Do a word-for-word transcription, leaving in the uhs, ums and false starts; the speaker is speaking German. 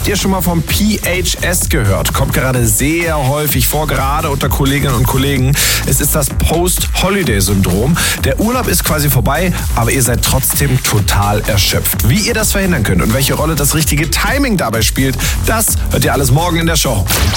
Habt ihr schon mal vom P H S gehört? Kommt gerade sehr häufig vor, gerade unter Kolleginnen und Kollegen. Es ist das Post-Holiday-Syndrom. Der Urlaub ist quasi vorbei, aber ihr seid trotzdem total erschöpft. Wie ihr das verhindern könnt und welche Rolle das richtige Timing dabei spielt, das hört ihr alles morgen in der Show.